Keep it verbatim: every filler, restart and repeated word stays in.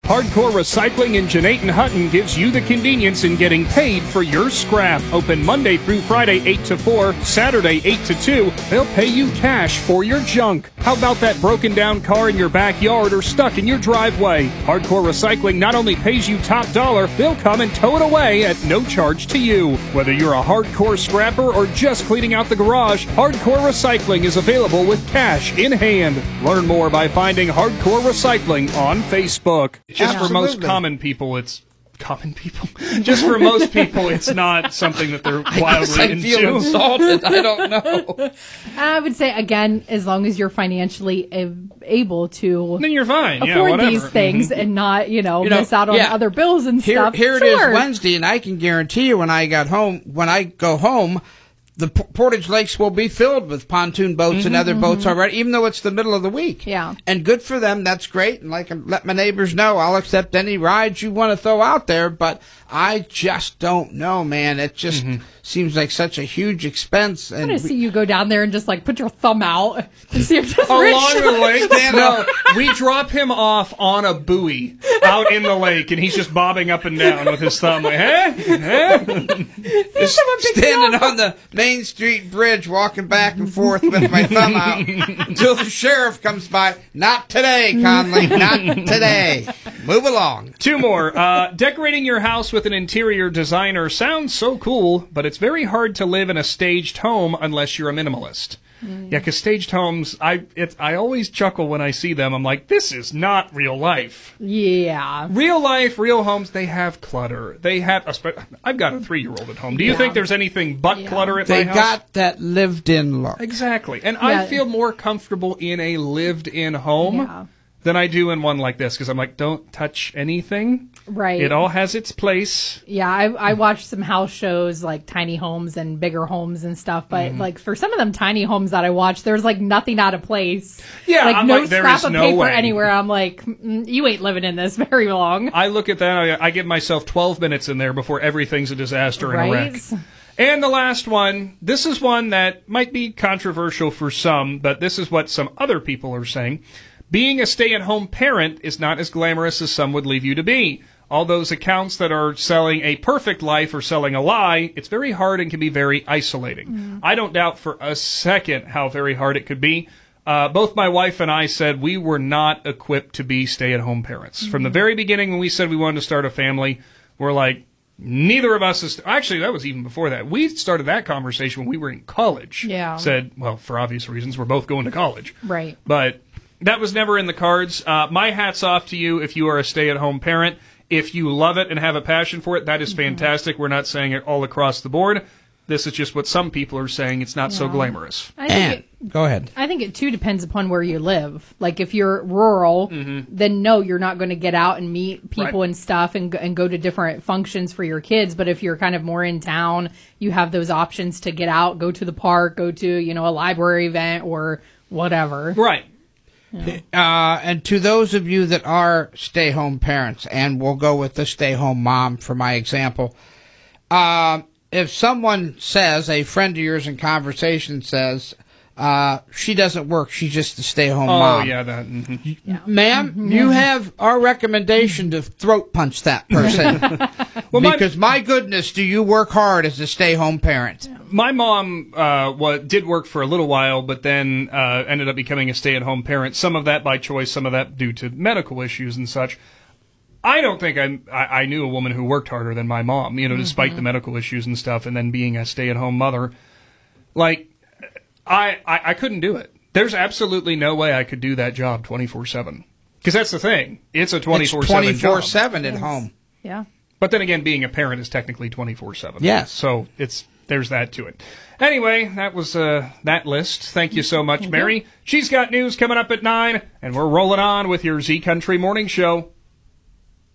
Hardcore Recycling in Jeanette Hutton gives you the convenience in getting paid for your scrap. Open Monday through Friday, eight to four, Saturday, eight to two. They'll pay you cash for your junk. How about that broken down car in your backyard or stuck in your driveway? Hardcore Recycling not only pays you top dollar, they'll come and tow it away at no charge to you. Whether you're a hardcore scrapper or just cleaning out the garage, Hardcore Recycling is available with cash in hand. Learn more by finding Hardcore Recycling on Facebook. Just Absolutely. for most common people, it's common people. Just for most people, it's not something that they're wildly I into. feel insulted. I don't know. I would say, again, as long as you're financially a- able to Then you're fine. Yeah, afford whatever. these things Mhm. and not, you know, You know, miss out on yeah. other bills and Here, stuff. here it Sure. is Wednesday, and I can guarantee you when I got home, when I go home, the P- Portage Lakes will be filled with pontoon boats Mm-hmm, and other boats already, even though it's the middle of the week. Yeah. And good for them. That's great. And like, let my neighbors know, I'll accept any rides you want to throw out there. But I just don't know, man. It just seems like such a huge expense. I'm And going to see you go down there and just, like, put your thumb out to see if it's Along rich. the lake? Stand No, up. we drop him off on a buoy out in the lake, and he's just bobbing up and down with his thumb like, huh? Huh? standing on the Main Street Bridge, walking back and forth with my thumb out until the sheriff comes by. Not today, Conley. Not today. Move along. Two more. Uh, decorating your house with an interior designer sounds so cool, but it's very hard to live in a staged home unless you're a minimalist. Mm. Yeah, because staged homes, I it's, I always chuckle when I see them. I'm like, this is not real life. Yeah. Real life, real homes, they have clutter. They have. espe- I've got a three-year-old at home. Do you Yeah. think there's anything but Yeah. clutter at They my house? got that lived-in look. Exactly. And Yeah. I feel more comfortable in a lived-in home Yeah. than I do in one like this, because I'm like, don't touch anything. Right. It all has its place. Yeah, I, I watched some house shows, like tiny homes and bigger homes and stuff. But Mm-hmm. like for some of them tiny homes that I watched, there's like nothing out of place. Yeah, like I'm no like, there scrap is of no paper way. anywhere. I'm like, mm, you ain't living in this very long, I look at that, I, I give myself twelve minutes in there before everything's a disaster and a right? wreck. And the last one, this is one that might be controversial for some, but this is what some other people are saying. Being a stay-at-home parent is not as glamorous as some would leave you to be. All those accounts that are selling a perfect life or selling a lie, it's very hard and can be very isolating. Mm. I don't doubt for a second how very hard it could be. Uh, both my wife and I said we were not equipped to be stay-at-home parents. Mm-hmm. From the very beginning when we said we wanted to start a family, we're like, neither of us is... Actually, that was even before that. We started that conversation when we were in college. Yeah. Said, well, for obvious reasons, we're both going to college. Right. But that was never in the cards. Uh, my hat's off to you if you are a stay-at-home parent. If you love it and have a passion for it, that is fantastic. We're not saying it all across the board. This is just what some people are saying. It's not so Yeah. glamorous. I think And it, go ahead. I think it too depends upon where you live. Like if you're rural, then no, you're not going to get out and meet people Mm-hmm. Right. and stuff and go- and go to different functions for your kids. But if you're kind of more in town, you have those options to get out, go to the park, go to, you know, a library event or whatever. Right. Uh, and to those of you that are stay-home parents, and we'll go with the stay-home mom for my example, uh, if someone says, a friend of yours in conversation says, uh, she doesn't work, she's just a stay-home Oh, mom. yeah, that. mhm. Ma'am, you have our recommendation to throat punch that person. Well, my- because, my goodness, do you work hard as a stay-home parent? My mom uh, wa did work for a little while, but then uh, ended up becoming a stay-at-home parent. Some of that by choice, some of that due to medical issues and such. I don't think I, I, I knew a woman who worked harder than my mom, you know, despite the medical issues and stuff, and then being a stay-at-home mother. Like, I, I, I couldn't do it. There's absolutely no way I could do that job twenty-four seven. Because that's the thing. It's a twenty-four seven job. It's twenty-four seven at home. Yeah. But then again, being a parent is technically twenty-four seven. Yes. So it's there's that to it. Anyway, that was uh, that list. Thank you so much, Mary. She's got news coming up at nine, and we're rolling on with your Z Country Morning Show.